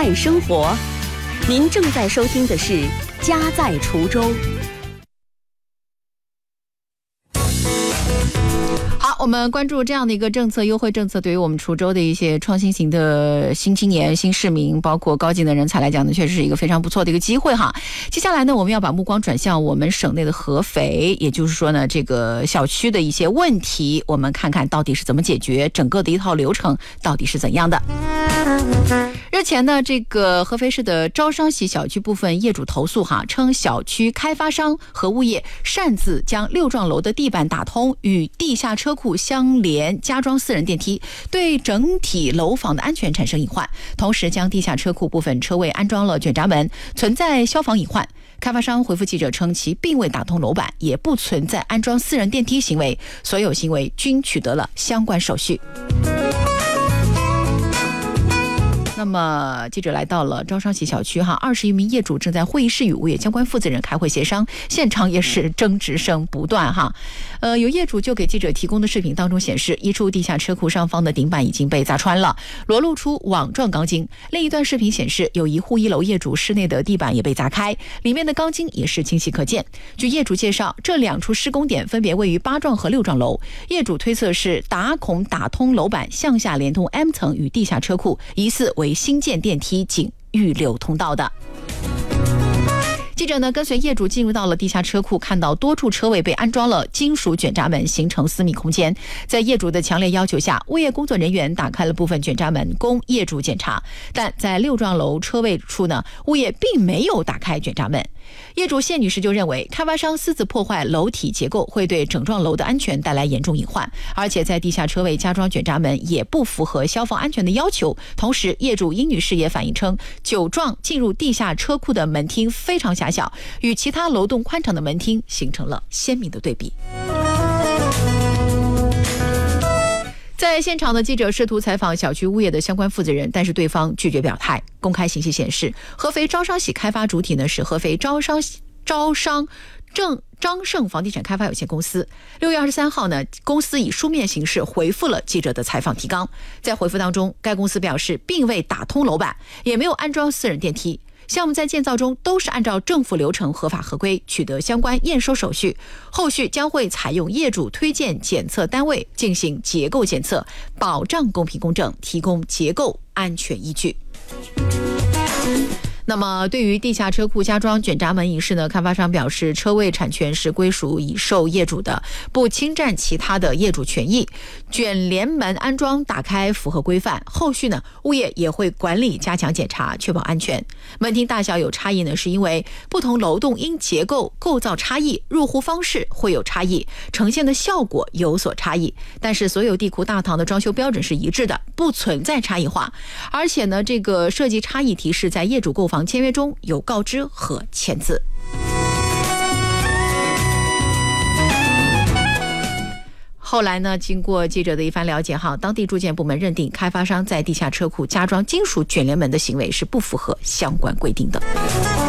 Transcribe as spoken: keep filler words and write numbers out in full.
爱生活。您正在收听的是《家在滁州》。 好，我们关注这样的一个政策，优惠政策对于我们滁州的一些创新型的新青年、新市民，包括高级的人才来讲呢，确实是一个非常不错的一个机会哈。接下来呢，我们要把目光转向我们省内的合肥，也就是说呢，这个小区的一些问题，我们看看到底是怎么解决，整个的一套流程到底是怎样的。日前呢，这个合肥市的招商喜小区部分业主投诉哈，称小区开发商和物业擅自将六幢楼的地板打通，与地下车库相连，加装私人电梯，对整体楼房的安全产生隐患。同时，将地下车库部分车位安装了卷闸门，存在消防隐患。开发商回复记者称，其并未打通楼板，也不存在安装私人电梯行为，所有行为均取得了相关手续。那么记者来到了招商喜小区哈，二十余名业主正在会议室与物业相关负责人开会协商，现场也是争执声不断哈。呃，有业主就给记者提供的视频当中显示，一处地下车库上方的顶板已经被砸穿了，裸露出网状钢筋。另一段视频显示，有一户一楼业主室内的地板也被砸开，里面的钢筋也是清晰可见。据业主介绍，这两处施工点分别位于八幢和六幢楼，业主推测是打孔打通楼板，向下连通 M 层与地下车库，疑似为新建电梯仅预留通道的。记者呢跟随业主进入到了地下车库，看到多处车位被安装了金属卷闸门，形成私密空间。在业主的强烈要求下，物业工作人员打开了部分卷闸门供业主检查，但在六幢楼车位处呢，物业并没有打开卷闸门。业主谢女士就认为，开发商私自破坏楼体结构会对整幢楼的安全带来严重隐患，而且在地下车位加装卷闸门也不符合消防安全的要求。同时，业主殷女士也反映称，九幢进入地下车库的门厅非常狭小，与其他楼栋宽敞的门厅形成了鲜明的对比。在现场的记者试图采访小区物业的相关负责人，但是对方拒绝表态。公开信息显示，合肥招商喜开发主体呢是合肥招商招商正张盛房地产开发有限公司。六月二十三号呢，公司以书面形式回复了记者的采访提纲。在回复当中，该公司表示并未打通楼板，也没有安装私人电梯。项目在建造中都是按照政府流程合法合规取得相关验收手续，后续将会采用业主推荐检测单位进行结构检测，保障公平公正，提供结构安全依据。那么对于地下车库加装卷闸门一事呢，开发商表示，车位产权是归属已售业主的，不侵占其他的业主权益。卷帘门安装打开符合规范，后续呢，物业也会管理加强检查，确保安全。门厅大小有差异呢，是因为不同楼栋因结构构造差异，入户方式会有差异，呈现的效果有所差异。但是所有地库大堂的装修标准是一致的，不存在差异化。而且呢，这个设计差异提示在业主购房签约中有告知和签字。后来呢，经过记者的一番了解哈，当地住建部门认定开发商在地下车库加装金属卷帘门的行为是不符合相关规定的。